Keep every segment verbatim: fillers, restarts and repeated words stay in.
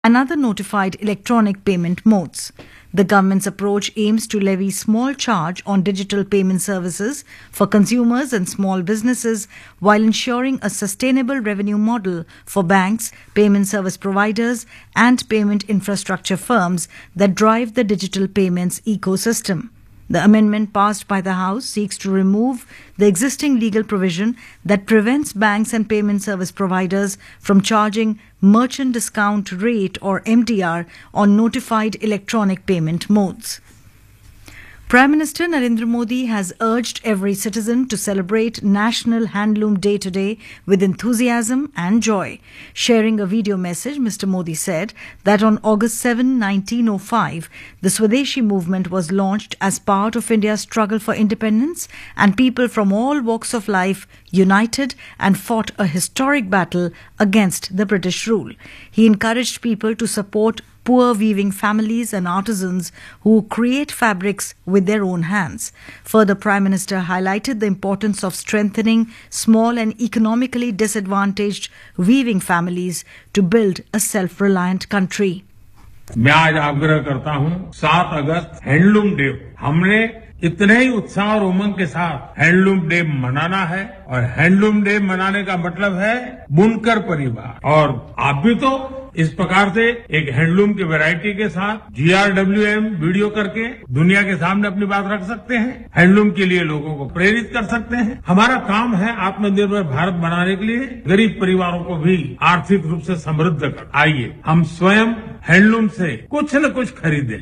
and other notified electronic payment modes. The government's approach aims to levy small charge on digital payment services for consumers and small businesses while ensuring a sustainable revenue model for banks, payment service providers, and payment infrastructure firms that drive the digital payments ecosystem. The amendment passed by the House seeks to remove the existing legal provision that prevents banks and payment service providers from charging merchant discount rate or M D R on notified electronic payment modes. Prime Minister Narendra Modi has urged every citizen to celebrate National Handloom Day today with enthusiasm and joy. Sharing a video message, Mister Modi said that on August seventh, nineteen oh five, the Swadeshi movement was launched as part of India's struggle for independence, and people from all walks of life united and fought a historic battle against the British rule. He encouraged people to support poor weaving families and artisans who create fabrics with their own hands. Further, Prime Minister highlighted the importance of strengthening small and economically disadvantaged weaving families to build a self-reliant country. मैं आज आग्रह करता हूं, सात अगस्त handloom day, हमने इतने ही उत्साह और उमंग के साथ हैंडलूम डे मनाना है, और हैंडलूम डे मनाने का मतलब है बुनकर परिवार। और आप भी तो इस प्रकार से एक हैंडलूम की वैरायटी के साथ जी आर डब्ल्यू एम वीडियो करके दुनिया के सामने अपनी बात रख सकते हैं, हैंडलूम के लिए लोगों को प्रेरित कर सकते हैं। हमारा काम है आत्मनिर्भर भारत बनाने के लिए गरीब परिवारों को भी आर्थिक रूप से समृद्ध कर। आइए हम स्वयं हैंडलूम से कुछ न कुछ खरीदें।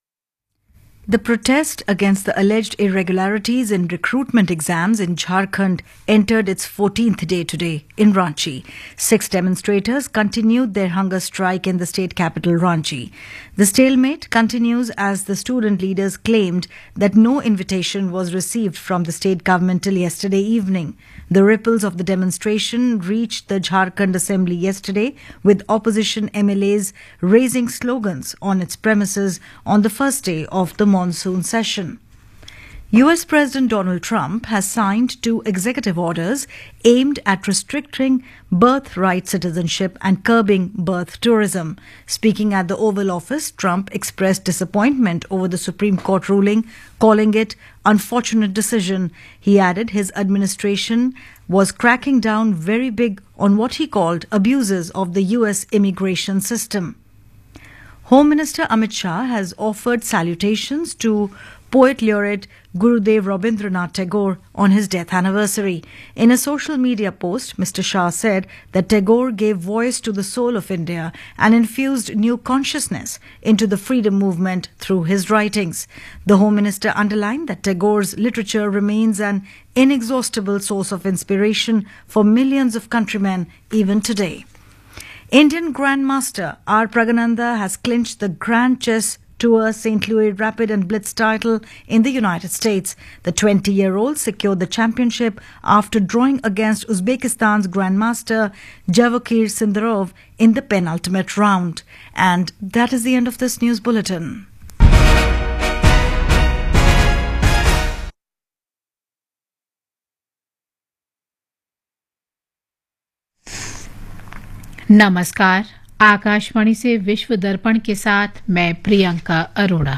The protest against the alleged irregularities in recruitment exams in Jharkhand entered its fourteenth day today in Ranchi. Six demonstrators continued their hunger strike in the state capital, Ranchi. The stalemate continues as the student leaders claimed that no invitation was received from the state government till yesterday evening. The ripples of the demonstration reached the Jharkhand Assembly yesterday, with opposition M L As raising slogans on its premises on the first day of the monsoon session. U S President Donald Trump has signed two executive orders aimed at restricting birthright citizenship and curbing birth tourism. Speaking at the Oval Office, Trump expressed disappointment over the Supreme Court ruling, calling it unfortunate decision. He added his administration was cracking down very big on what he called abuses of the U S immigration system. Home Minister Amit Shah has offered salutations to Poet Laureate Gurudev Rabindranath Tagore on his death anniversary. In a social media post, Mister Shah said that Tagore gave voice to the soul of India and infused new consciousness into the freedom movement through his writings. The Home Minister underlined that Tagore's literature remains an inexhaustible source of inspiration for millions of countrymen even today. Indian Grandmaster R. Pragananda has clinched the Grand Chess Tour Saint Louis Rapid and Blitz title in the United States. The twenty-year-old secured the championship after drawing against Uzbekistan's Grandmaster Javokir Sindarov in the penultimate round. And that is the end of this news bulletin. नमस्कार, आकाशवाणी से विश्व दर्पण के साथ मैं प्रियंका अरोड़ा।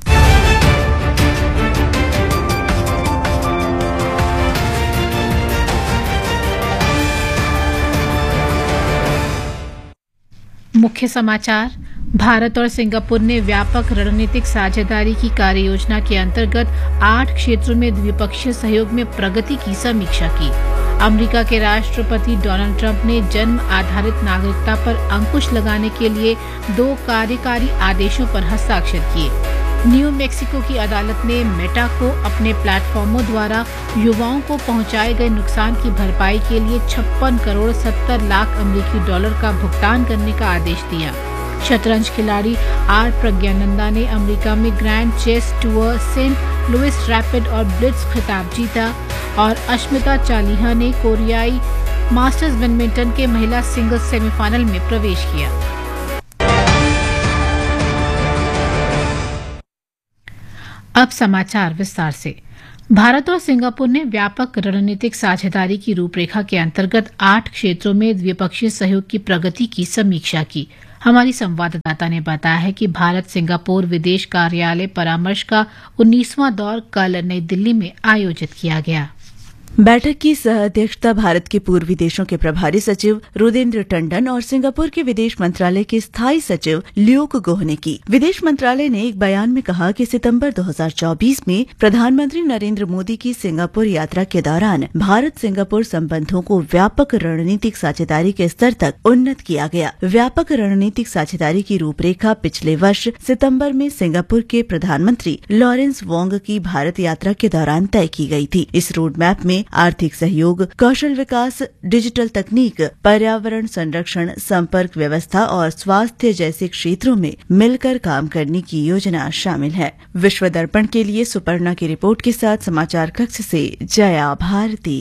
मुख्य समाचार। भारत और सिंगापुर ने व्यापक रणनीतिक साझेदारी की कार्ययोजना के अंतर्गत आठ क्षेत्रों में द्विपक्षीय सहयोग में प्रगति की समीक्षा की। अमेरिका के राष्ट्रपति डोनाल्ड ट्रंप ने जन्म आधारित नागरिकता पर अंकुश लगाने के लिए दो कार्यकारी आदेशों पर हस्ताक्षर किए। न्यू मैक्सिको की अदालत ने मेटा को अपने प्लेटफॉर्मों द्वारा युवाओं को पहुंचाए गए नुकसान की भरपाई के लिए छप्पन करोड़ सत्तर लाख अमेरिकी डॉलर का भुगतान करने का आदेश दिया। शतरंज खिलाड़ी आर प्रज्ञानंदा ने अमेरिका में grand chess tour Saint Louis rapid और ब्लिट्ज खिताब जीता, और अश्मिता चालिहा ने कोरियाई मास्टर्स बैडमिंटन के महिला सिंगल्स सेमीफाइनल में प्रवेश किया। अब समाचार विस्तार से। भारत और सिंगापुर ने व्यापक रणनीतिक साझेदारी की रूपरेखा के अंतर्गत आठ क्षेत्रों में द्विपक्षीय सहयोग की प्रगति की समीक्षा की। हमारी संवाददाता ने बताया है कि भारत सिंगापुर विदेश कार्यालय परामर्श का उन्नीसवां दौर कल नई दिल्ली में आयोजित किया गया। बैठक की सह अध्यक्षता भारत के पूर्वी देशों के प्रभारी सचिव रुदेंद्र टंडन और सिंगापुर के विदेश मंत्रालय के स्थायी सचिव ल्यूक गोह ने की। विदेश मंत्रालय ने एक बयान में कहा कि सितंबर दो हज़ार चौबीस में प्रधानमंत्री नरेंद्र मोदी की सिंगापुर यात्रा के दौरान भारत सिंगापुर संबंधों को व्यापक रणनीतिक साझेदारी के स्तर तक उन्नत किया गया। व्यापक रणनीतिक साझेदारी की रूपरेखा पिछले वर्ष सितम्बर में सिंगापुर के प्रधानमंत्री लॉरेंस वोंग की भारत यात्रा के दौरान तय की गई थी। इस रोड मैप में आर्थिक सहयोग, कौशल विकास, डिजिटल तकनीक, पर्यावरण संरक्षण, संपर्क व्यवस्था और स्वास्थ्य जैसे क्षेत्रों में मिलकर काम करने की योजना शामिल है। विश्व दर्पण के लिए सुपर्णा की रिपोर्ट के साथ समाचार कक्ष से जया भारती।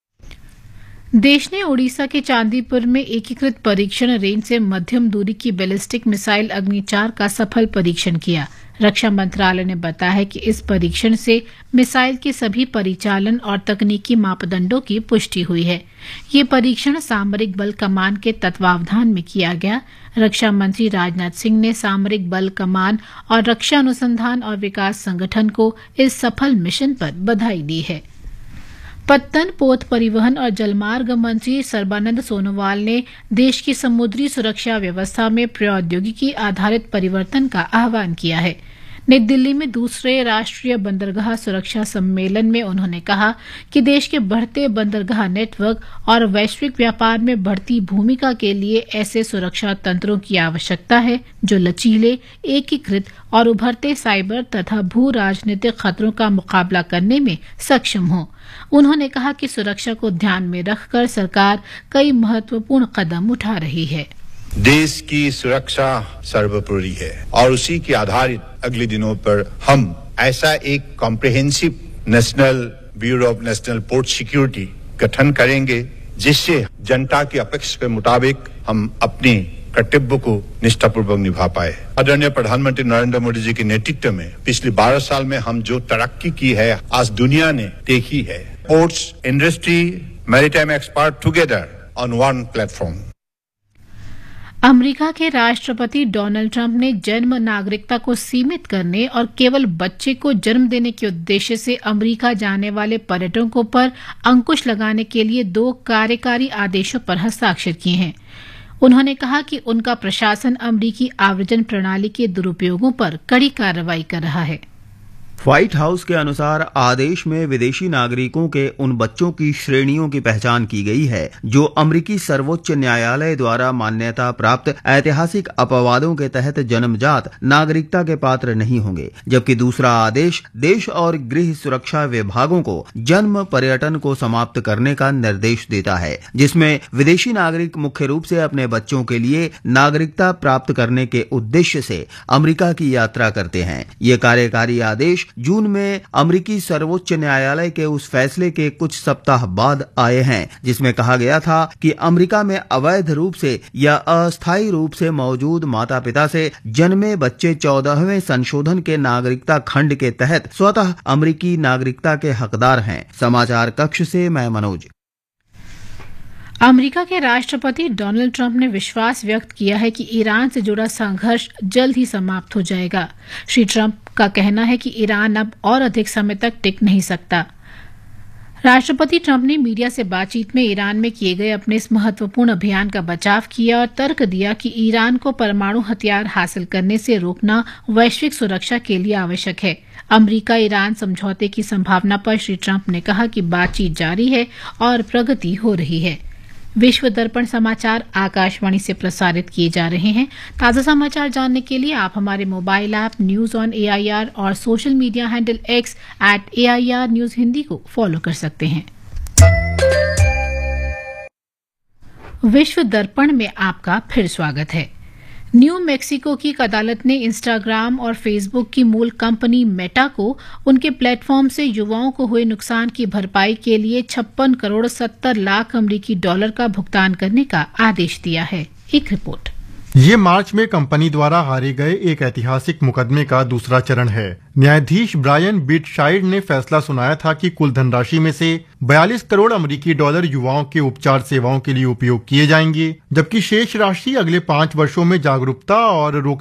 देश ने ओडिशा के चांदीपुर में एकीकृत परीक्षण रेंज से मध्यम दूरी की बैलिस्टिक मिसाइल अग्नि चार का सफल परीक्षण किया। रक्षा मंत्रालय ने बताया है कि इस परीक्षण से मिसाइल के सभी परिचालन और तकनीकी मापदंडों की पुष्टि हुई है। ये परीक्षण सामरिक बल कमान के तत्वावधान में किया गया। रक्षा मंत्री राजनाथ सिंह ने सामरिक बल कमान और रक्षा अनुसंधान और विकास संगठन को इस सफल मिशन पर बधाई दी है। पत्तन, पोत परिवहन और जलमार्ग मंत्री सर्बानंद सोनोवाल ने देश की समुद्री सुरक्षा व्यवस्था में प्रौद्योगिकी आधारित परिवर्तन का आह्वान किया है। नई दिल्ली में दूसरे राष्ट्रीय बंदरगाह सुरक्षा सम्मेलन में उन्होंने कहा कि देश के बढ़ते बंदरगाह नेटवर्क और वैश्विक व्यापार में बढ़ती भूमिका के लिए ऐसे सुरक्षा तंत्रों की आवश्यकता है जो लचीले, एकीकृत और उभरते साइबर तथा भू राजनीतिक खतरों का मुकाबला करने में सक्षम हों। उन्होंने कहा कि सुरक्षा को ध्यान में रखकर सरकार कई महत्वपूर्ण कदम उठा रही है। देश की सुरक्षा सर्वोपरि है और उसी के आधारित अगले दिनों पर हम ऐसा एक comprehensive national bureau of national port security गठन करेंगे जिससे जनता की अपेक्षा के मुताबिक हम अपने कर्तव्य को निष्ठापूर्वक निभा पाए। आदरणीय प्रधानमंत्री नरेंद्र मोदी जी के नेतृत्व में पिछले बारह साल में हम जो तरक्की की है आज दुनिया ने देखी है। Ports, industry, maritime expert together on one platform. America के राष्ट्रपति डोनाल्ड ट्रंप ने जन्म नागरिकता को सीमित करने और केवल बच्चे को जन्म देने के उद्देश्य से अमेरिका जाने वाले पर्यटकों पर अंकुश लगाने के लिए दो कार्यकारी आदेशों पर हस्ताक्षर किए हैं। उन्होंने कहा कि उनका प्रशासन अमेरिकी आव्रजन प्रणाली के दुरुपयोगों पर कड़ी कार्रवाई कर रहा है। व्हाइट हाउस के अनुसार आदेश में विदेशी नागरिकों के उन बच्चों की श्रेणियों की पहचान की गई है जो अमेरिकी सर्वोच्च न्यायालय द्वारा मान्यता प्राप्त ऐतिहासिक अपवादों के तहत जन्मजात नागरिकता के पात्र नहीं होंगे, जबकि दूसरा आदेश देश और गृह सुरक्षा विभागों को जन्म पर्यटन को समाप्त करने का निर्देश देता है, जिसमें विदेशी नागरिक मुख्य रूप से अपने बच्चों के लिए नागरिकता प्राप्त करने के उद्देश्य से अमेरिका की यात्रा करते हैं। ये कार्यकारी आदेश जून में अमेरिकी सर्वोच्च न्यायालय के उस फैसले के कुछ सप्ताह बाद आए हैं जिसमें कहा गया था कि अमेरिका में अवैध रूप से या अस्थायी रूप से मौजूद माता पिता से जन्मे बच्चे चौदहवें संशोधन के नागरिकता खंड के तहत स्वतः अमेरिकी नागरिकता के हकदार हैं। समाचार कक्ष से मैं मनोज। अमेरिका के राष्ट्रपति डोनाल्ड ट्रंप ने विश्वास व्यक्त किया है कि ईरान से जुड़ा संघर्ष जल्द ही समाप्त हो जाएगा। श्री ट्रंप का कहना है कि ईरान अब और अधिक समय तक टिक नहीं सकता। राष्ट्रपति ट्रंप ने मीडिया से बातचीत में ईरान में किए गए अपने इस महत्वपूर्ण अभियान का बचाव किया और तर्क दिया कि ईरान को परमाणु हथियार हासिल करने से रोकना वैश्विक सुरक्षा के लिए आवश्यक है। अमेरिका ईरान समझौते की संभावना पर श्री ट्रंप ने कहा कि बातचीत जारी है और प्रगति हो रही है। विश्व दर्पण समाचार आकाशवाणी से प्रसारित किए जा रहे हैं। ताज़ा समाचार जानने के लिए आप हमारे mobile app news on AIR और social media handle x eight AIR news Hindi को फॉलो कर सकते हैं। विश्व दर्पण में आपका फिर स्वागत है। न्यू मैक्सिको की एक अदालत ने इंस्टाग्राम और फेसबुक की मूल कंपनी मेटा को उनके प्लेटफॉर्म से युवाओं को हुए नुकसान की भरपाई के लिए छप्पन करोड़ सत्तर लाख अमेरिकी डॉलर का भुगतान करने का आदेश दिया है। एक रिपोर्ट। ये मार्च में कंपनी द्वारा हारे गए एक ऐतिहासिक मुकदमे का दूसरा चरण है। न्यायाधीश ब्रायन बिटशाइड ने फैसला सुनाया था कि कुल धनराशि में से बयालीस करोड़ अमेरिकी डॉलर युवाओं के उपचार सेवाओं के लिए उपयोग किए जाएंगे, जबकि शेष राशि अगले पांच वर्षों में जागरूकता और रोक